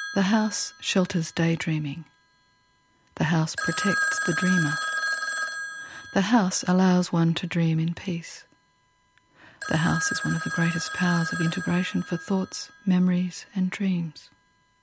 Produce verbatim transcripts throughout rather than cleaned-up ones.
The house shelters daydreaming. The house protects the dreamer. The house allows one to dream in peace. The house is one of the greatest powers of integration for thoughts, memories and dreams.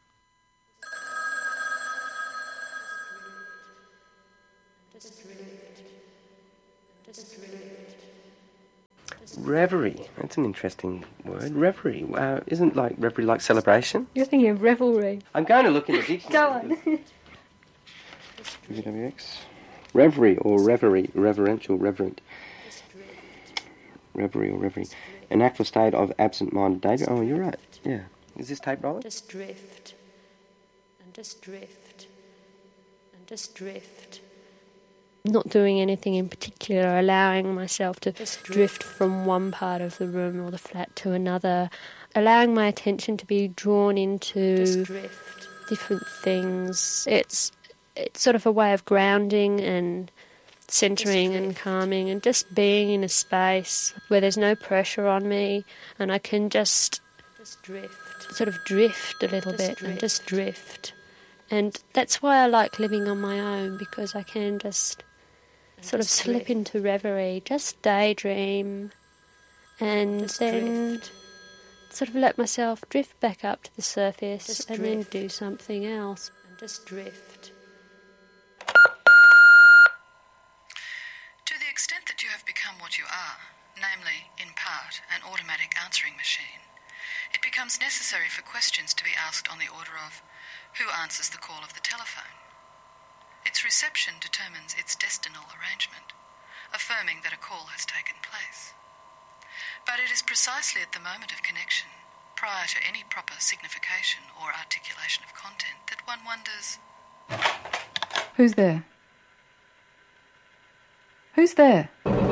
Reverie, that's an interesting word. Reverie, uh, isn't like reverie like celebration? You're thinking of revelry. I'm going to look in the dictionary. Go on. W W X. Reverie or reverie, reverential, reverent. Reverie or reverie. An actual state of absent-minded daydream. Oh, you're right. Yeah. Is this tape rolling? Just drift. And just drift. And just drift. Not doing anything in particular, allowing myself to just drift from one part of the room or the flat to another, allowing my attention to be drawn into different things. It's it's sort of a way of grounding and centering and calming and just being in a space where there's no pressure on me and I can just, just drift. sort of drift a little just bit drift. and just drift. And that's why I like living on my own, because I can just sort of slip drift. into reverie, just daydream, and just then drift. sort of let myself drift back up to the surface just and drift. then do something else. And just drift. To the extent that you have become what you are, namely, in part, an automatic answering machine, it becomes necessary for questions to be asked on the order of who answers the call of the telephone. Its reception determines its destinal arrangement, affirming that a call has taken place. But it is precisely at the moment of connection, prior to any proper signification or articulation of content, that one wonders... Who's there? Who's there?